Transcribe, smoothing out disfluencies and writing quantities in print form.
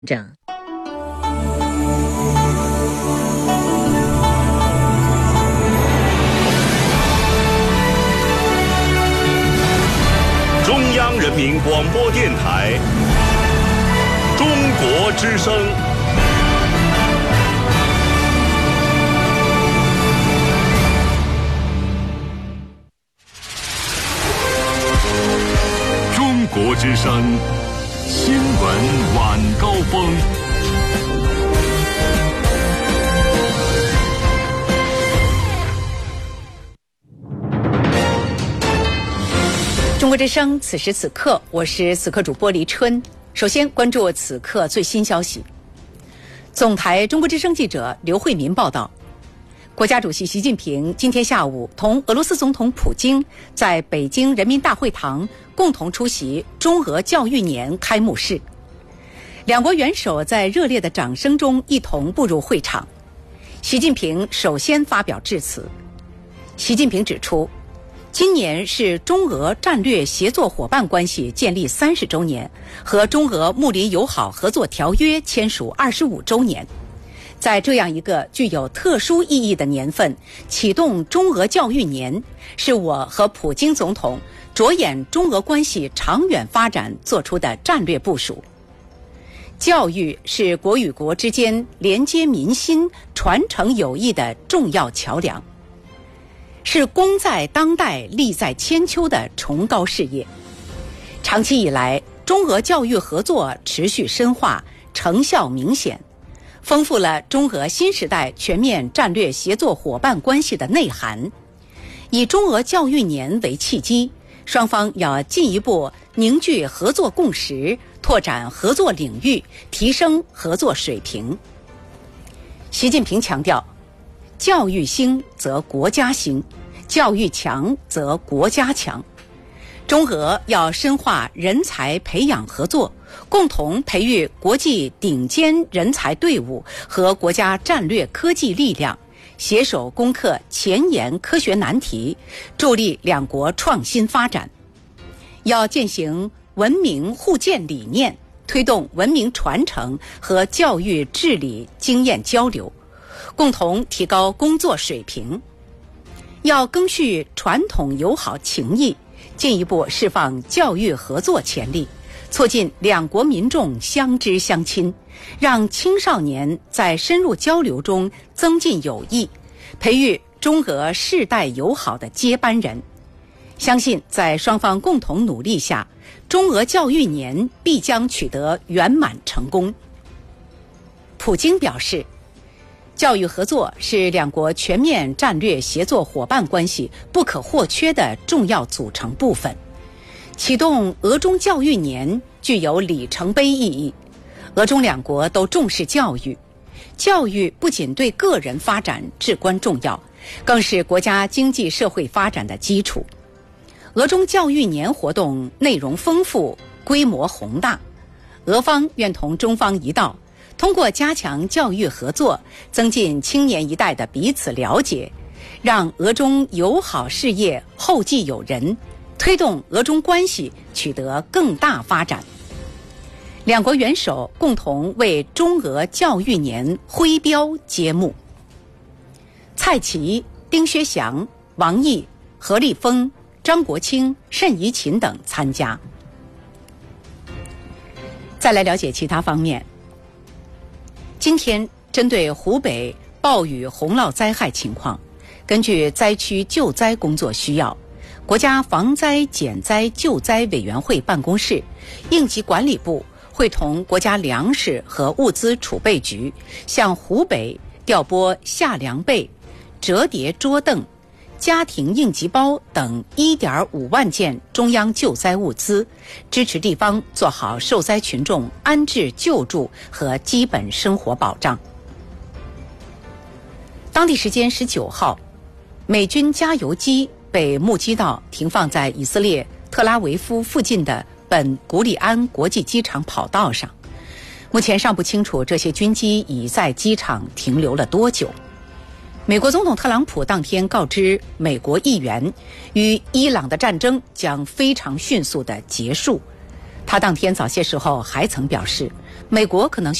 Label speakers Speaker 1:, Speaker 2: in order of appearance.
Speaker 1: 长。
Speaker 2: 中央人民广播电台中国之声。中国之声新闻晚高峰。
Speaker 1: 中国之声，此时此刻，我是此刻主播黎春。首先关注此刻最新消息。总台中国之声记者刘慧民报道，国家主席习近平今天下午同俄罗斯总统普京在北京人民大会堂共同出席中俄教育年开幕式。两国元首在热烈的掌声中一同步入会场。习近平首先发表致辞。习近平指出，今年是中俄战略协作伙伴关系建立30周年和中俄睦邻友好合作条约签署25周年。在这样一个具有特殊意义的年份，启动中俄教育年，是我和普京总统着眼中俄关系长远发展做出的战略部署。教育是国与国之间连接民心、传承友谊的重要桥梁，是功在当代、利在千秋的崇高事业。长期以来，中俄教育合作持续深化，成效明显，丰富了中俄新时代全面战略协作伙伴关系的内涵。以中俄教育年为契机，双方要进一步凝聚合作共识，拓展合作领域，提升合作水平。习近平强调，教育兴则国家兴，教育强则国家强。中俄要深化人才培养合作，共同培育国际顶尖人才队伍和国家战略科技力量，携手攻克前沿科学难题，助力两国创新发展。要践行文明互鉴理念，推动文明传承和教育治理经验交流，共同提高工作水平。要赓续传统友好情谊，进一步释放教育合作潜力，促进两国民众相知相亲，让青少年在深入交流中增进友谊，培育中俄世代友好的接班人。相信在双方共同努力下，中俄教育年必将取得圆满成功。普京表示，教育合作是两国全面战略协作伙伴关系不可或缺的重要组成部分。启动俄中教育年具有里程碑意义。俄中两国都重视教育，教育不仅对个人发展至关重要，更是国家经济社会发展的基础。俄中教育年活动内容丰富，规模宏大。俄方愿同中方一道，通过加强教育合作，增进青年一代的彼此了解，让俄中友好事业后继有人，推动俄中关系取得更大发展。两国元首共同为中俄教育年挥标揭幕。蔡奇、丁薛祥、王毅、何立峰、张国清、单怡琴等参加。再来了解其他方面。今天针对湖北暴雨洪涝灾害情况，根据灾区救灾工作需要，国家防灾减灾救灾委员会办公室、应急管理部会同国家粮食和物资储备局向湖北调拨夏凉被、折叠桌凳、家庭应急包等1.5万件中央救灾物资，支持地方做好受灾群众安置救助和基本生活保障。当地时间19号，美军加油机被目击到停放在以色列特拉维夫附近的本古里安国际机场跑道上。目前尚不清楚这些军机已在机场停留了多久。美国总统特朗普当天告知美国议员，与伊朗的战争将非常迅速地结束。他当天早些时候还曾表示， 美国可能